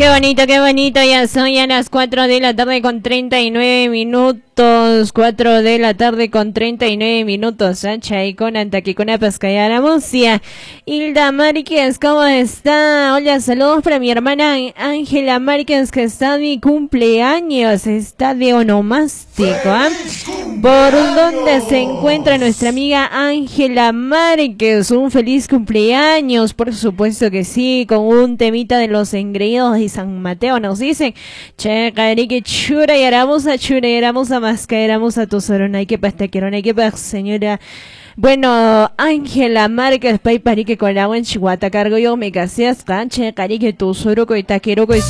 qué bonito, ya son ya las 4 de la tarde con 39 minutos, 4 de la tarde con 39 minutos, Sacha y con Antaquicona Pascayana Musia. Hilda Márquez, ¿cómo está? Hola, saludos para mi hermana Ángela Márquez, que está de cumpleaños, está de onomástico, ¿ah? ¿Por dónde se encuentra nuestra amiga Ángela Márquez? Un feliz cumpleaños, por supuesto que sí, con un temita de los engreídos de San Mateo, nos dicen. Che, carique, chura y aramusa, mascaeramos a tu sorona, y que pastaquerona, y que pa, señora. Bueno, Ángela Márquez, pay parique con agua en Chihuahua, cargo yo me casé, canche, carique, tu soroco y taqueroco y